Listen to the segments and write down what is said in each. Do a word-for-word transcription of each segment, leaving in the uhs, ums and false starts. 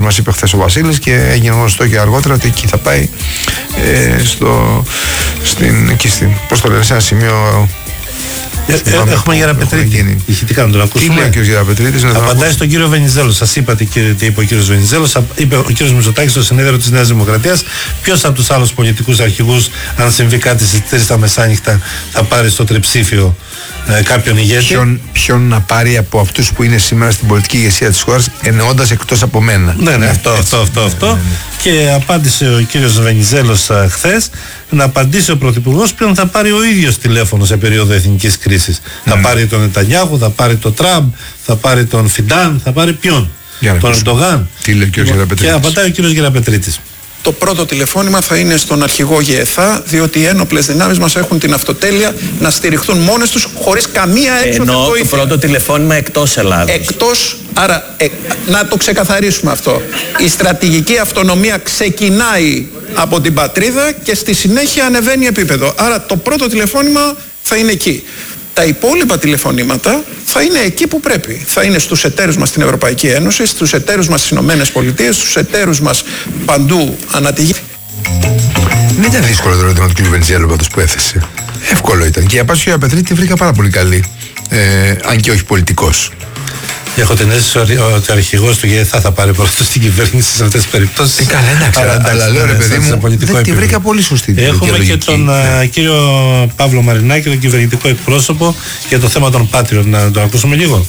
μας είπε χθες ο Βασίλης, και έγινε γνωστό και αργότερα ότι εκεί θα πάει ε, στο, στην, εκεί στην, πώς το λένε, σε ένα σημείο. Ε, ε, έχουμε Γεραπετρίτη. Τι κάνουμε, τον ακούσουμε. Τι λέει ο κύριος Γεραπετρίτης? Απαντάει στον κύριο Βενιζέλο. Σας είπατε κύριε, τι είπε ο κύριος Βενιζέλος. Είπε ο κύριος Μητσοτάκης στο συνέδριο της Νέας Δημοκρατίας. Ποιος από τους άλλους πολιτικούς αρχηγούς, αν συμβεί κάτι στις τρεις τα μεσάνυχτα, θα πάρει στο τριψήφιο ε, κάποιον ηγέτη? Ποιον, ποιον να πάρει από αυτούς που είναι σήμερα στην πολιτική ηγεσία της χώρας, εννοώντας εκτός από μένα. Ναι, ναι, αυτό, αυτό, αυτό, αυτό. Ναι, ναι, ναι. Και απάντησε ο κύριος Βενιζέλος χθες να απαντήσει ο Πρωθυπουργός ποιον θα πάρει ο ίδιος τηλέφωνο σε περίοδο εθνικής κρίσης. Mm. Θα πάρει τον Νετανιάχου, θα πάρει τον Τραμπ, θα πάρει τον Φιντάν, θα πάρει ποιον? Τον Ερντογάν. Τι λέει ο κύριος Γεραπετρίτης? Και απαντάει ο κύριος Γεραπετρίτης. Το πρώτο τηλεφώνημα θα είναι στον αρχηγό ΓΕΘΑ, διότι οι ένοπλες δυνάμεις μας έχουν την αυτοτέλεια να στηριχθούν μόνες τους χωρίς καμία έξοδο βοήθεια. Ενώ το πρώτο τηλεφώνημα εκτός Ελλάδος. Εκτός, άρα ε, να το ξεκαθαρίσουμε αυτό. Η στρατηγική αυτονομία ξεκινάει από την πατρίδα και στη συνέχεια ανεβαίνει επίπεδο. Άρα το πρώτο τηλεφώνημα θα είναι εκεί. Τα υπόλοιπα τηλεφωνήματα θα είναι εκεί που πρέπει. Θα είναι στους εταίρους μας στην Ευρωπαϊκή Ένωση, στους εταίρους μας στις Ηνωμένες Πολιτείες, στους εταίρους μας παντού ανά τη γη. Δεν ήταν δύσκολο το ερώτημα του κ. Βενιζέλου πάντως που έθεσε. Εύκολο ήταν. Και η απάντηση του κ. Πετρίτη τη βρήκα πάρα πολύ καλή. Ε, αν και όχι πολιτικός. Έχω την αίσθηση ότι ο αρχηγός του ΓΕΘΑ θα πάρει πρώτο στην κυβέρνηση σε αυτές τις περιπτώσεις. Ε, καλά, εντάξει, αλλά, αλλά, αλλά λέω ρε παιδί μου, δεν τη βρήκα πολύ σωστή. Έχουμε και τον ναι. κύριο Παύλο Μαρινάκη, τον κυβερνητικό εκπρόσωπο, για το θέμα των Patriot. Να το ακούσουμε λίγο.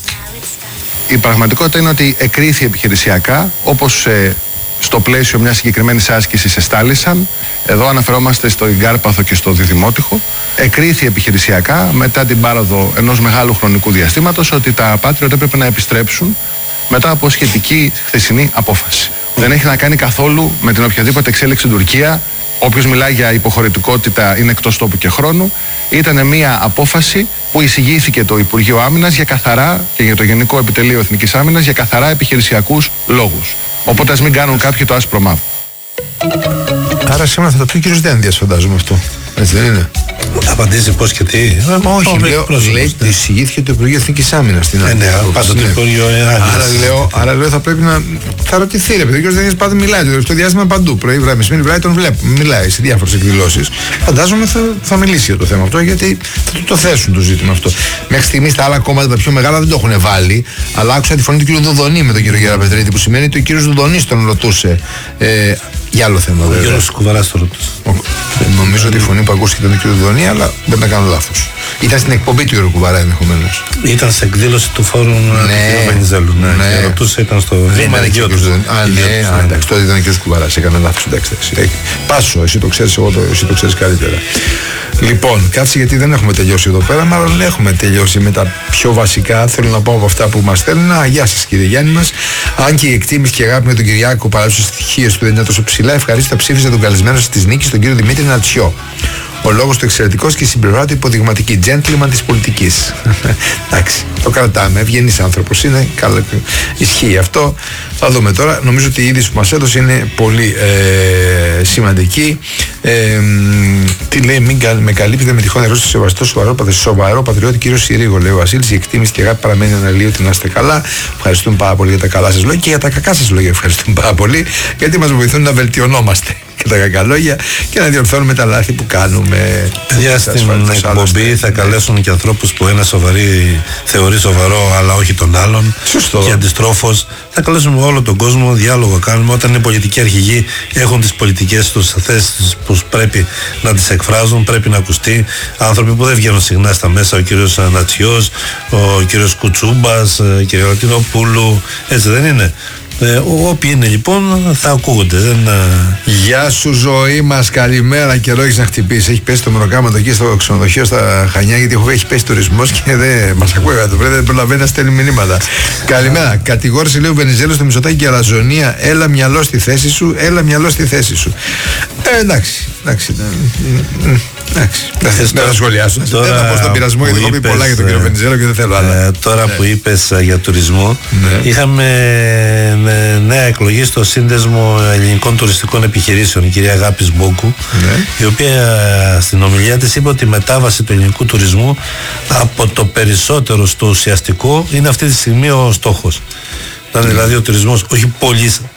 Η πραγματικότητα είναι ότι εκρίθη επιχειρησιακά, όπως ε, στο πλαίσιο μιας συγκεκριμένης άσκησης εστάλησαν. Εδώ αναφερόμαστε στο Γκάρπαθο και στο Διδημότυχο. Εκρίθη επιχειρησιακά μετά την πάροδο ενός μεγάλου χρονικού διαστήματος ότι τα Patriot έπρεπε να επιστρέψουν μετά από σχετική χθεσινή απόφαση. Δεν έχει να κάνει καθόλου με την οποιαδήποτε εξέλιξη στην Τουρκία. Όποιος μιλάει για υποχωρητικότητα είναι εκτός τόπου και χρόνου. Ήταν μια απόφαση που εισηγήθηκε το Υπουργείο Άμυνας για καθαρά και για το Γενικό Επιτελείο Εθνικής Άμυνας για καθαρά επιχειρησιακούς λόγους. Οπότε ας μην κάνουν κάποιοι το άσπρο μαύρο. Άρα σήμερα θα το πει ο κύριος Δένδιας, φαντάζομαι αυτό. Έτσι δεν είναι? Απαντήσει πώς και τι? Όχι, λέω, λέει ότι εισηγήθηκε το Υπουργείο Εθνικής Άμυνας στην άλλη. Ναι, πάντω το Υπουργείο Άμυνας. Άρα λέω θα πρέπει να. Θα ρωτηθεί ρε παιδί. Ο κύριος Δένδιας πάντα μιλάει. Το τελευταίο διάστημα παντού. Πρωί, βράδυ, μεσημέρι, βράδυ τον βλέπουμε. Μιλάει σε διάφορες εκδηλώσεις. Φαντάζομαι θα, θα μιλήσει για το θέμα αυτό, γιατί θα το, το θέσουν το ζήτημα αυτό. Μέχρι στιγμής τα άλλα κόμματα τα πιο μεγάλα δεν το έχουν βάλει. Αλλά άκουσα τη φωνή του κύριου Δουδονή με τον κύριο Γεραπετρίτη, που σημαίνει ότι ο κύριος Δουδονής τον ρωτούσε. Ε, για άλλο θέμα, βέβαια. Ο κύριος Κουβαράς το ρωτούσε. Νομίζω ότι η φωνή που ακούστηκε ήταν του κύριου Δουδονή, αλλά δεν να κάνω λάθος. Ήταν στην εκπομπή του κύριου Κουβαρά ενδεχομένως. Ήταν σε εκδήλωση του φόρουμ ναι, του κύριου Βενιζέλου. Ναι, ναι. Και ρωτούσε, ήταν στο βήμα ενοικίου του. Α, ναι, εντάξει, τότε ήταν ο κύριος Κουβαράς. Έκανε λάθος. Πάσο, εσύ το ξέρεις, εγώ το, εσύ το ξέρεις καλύτερα. Λοιπόν, κάτσε γιατί δεν έχουμε τελειώσει εδώ πέρα, μάλλον έχουμε τελειώσει με τα πιο βασικά. Θέλω να πω από αυτά που μας στέλνουν. Α, γεια σας κύριε Γιάννη μας. Αν και η εκτίμηση και η αγάπη με τον Κυριάκο παρά τις στοιχείες του δεν είναι τόσο ψηλά, ευχαρίστω ψήφισε τον καλεσμένο της νίκης, τον κύριο Δημήτρη Νατσιό. Ο λόγος του εξαιρετικός και η συμπληρώνω του υποδειγματική gentleman της πολιτικής. Εντάξει, το κρατάμε. Ευγενής άνθρωπος είναι. Καλά, ισχύει αυτό. Θα δούμε τώρα. Νομίζω ότι η είδηση που μας έδωσε είναι πολύ ε, σημαντική. Ε, τι λέει, μην με καλύπτετε με τυχόν ερώτηση σεβαστό, σοβαρό, σοβαρό πατριώτη κύριο Συρίγο. Λέει ο Βασίλης. Η εκτίμηση και αγάπη παραμένει αναλύωτη. Να είστε καλά. Ευχαριστούμε πάρα πολύ για τα καλά σας λόγια και για τα κακά σας λόγια. Ευχαριστούμε πάρα πολύ γιατί μας βοηθούν να βελτιωνόμαστε και τα κακά λόγια και να διορθώνουμε τα λάθη που κάνουμε. Παιδιά, στην εκπομπή θα καλέσουν και ανθρώπους που ένα σοβαρή θεωρεί σοβαρό, αλλά όχι τον άλλον. Σωστό. Και αντιστρόφως θα καλέσουμε όλο τον κόσμο, διάλογο κάνουμε. Όταν είναι πολιτικοί αρχηγοί, έχουν τις πολιτικές τους θέσεις που πρέπει να τις εκφράζουν, πρέπει να ακουστεί. Άνθρωποι που δεν βγαίνουν συχνά στα μέσα, ο κύριος Νατσιός, ο κύριος Κουτσούμπας, η κυρία Ρατινοπούλου, έτσι δεν είναι? Ε, όποιοι είναι λοιπόν θα ακούγονται. Δεν... Γεια σου ζωή μας, καλημέρα. Καιρό έχεις να χτυπήσει. Έχει πέσει το μεροκάματο εκεί στο ξενοδοχείο στα Χανιά, γιατί έχει πέσει τουρισμός και δεν μας ακούει. Δεν προλαβαίνει να στέλνει μηνύματα. Καλημέρα. Κατηγόρησε λέει ο Βενιζέλος στο Μητσοτάκη και αλαζονία. Έλα μυαλό στη θέση σου, έλα μυαλό στη θέση σου. Ε, εντάξει, εντάξει. Εντάξει, δεν θα σχολιάσω. Δεν θα πω στον πειρασμό γιατί έχω πει πολλά για τον κύριο Βενιζέλο και δεν θέλω άλλα. Τώρα που είπες για τουρισμό, είχαμε νέα εκλογή στο Σύνδεσμο Ελληνικών Τουριστικών Επιχειρήσεων, η κυρία Αγάπης Μπόκου, η οποία στην ομιλία της είπε ότι η μετάβαση του ελληνικού τουρισμού από το περισσότερο στο ουσιαστικό είναι αυτή τη στιγμή ο στόχος. Δηλαδή ο τουρισμός όχι πολύ